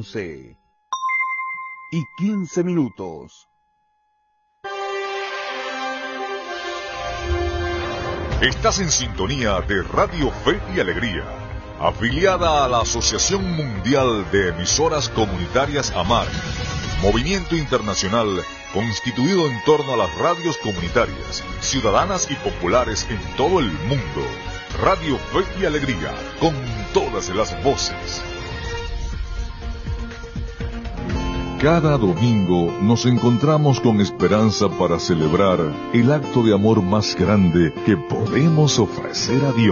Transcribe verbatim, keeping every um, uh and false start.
once y quince minutos. Estás en sintonía de Radio Fe y Alegría, afiliada a la Asociación Mundial de Emisoras Comunitarias AMAR, movimiento internacional constituido en torno a las radios comunitarias, ciudadanas y populares en todo el mundo. Radio Fe y Alegría, con todas las voces. Cada domingo nos encontramos con esperanza para celebrar el acto de amor más grande que podemos ofrecer a Dios.